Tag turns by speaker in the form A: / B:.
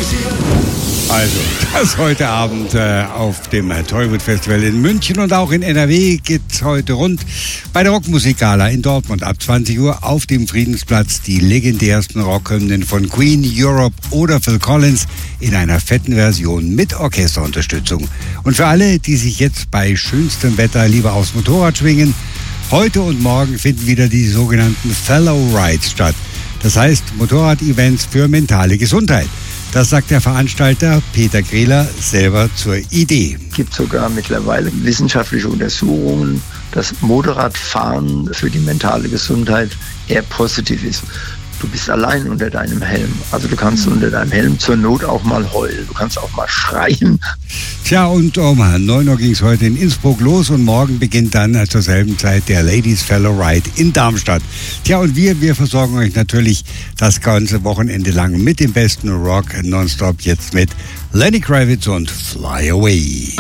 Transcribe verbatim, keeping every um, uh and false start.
A: Also, das heute Abend äh, auf dem äh, Tollwood Festival in München und auch in N R W geht's heute rund. Bei der Rockmusikgala in Dortmund ab zwanzig Uhr auf dem Friedensplatz die legendärsten Rockhymnen von Queen, Europe oder Phil Collins in einer fetten Version mit Orchesterunterstützung. Und für alle, die sich jetzt bei schönstem Wetter lieber aufs Motorrad schwingen, heute und morgen finden wieder die sogenannten Fellow Rides statt. Das heißt Motorrad-Events für mentale Gesundheit. Das sagt der Veranstalter Peter Grehler selber zur Idee.
B: Es gibt sogar mittlerweile wissenschaftliche Untersuchungen, dass Motorradfahren für die mentale Gesundheit eher positiv ist. Du bist allein unter deinem Helm. Also du kannst unter deinem Helm zur Not auch mal heulen. Du kannst auch mal schreien.
A: Tja, und um neun Uhr ging es heute in Innsbruck los und morgen beginnt dann zur selben Zeit der Ladies Fellow Ride in Darmstadt. Tja, und wir, wir versorgen euch natürlich das ganze Wochenende lang mit dem besten Rock nonstop, jetzt mit Lenny Kravitz und Fly Away.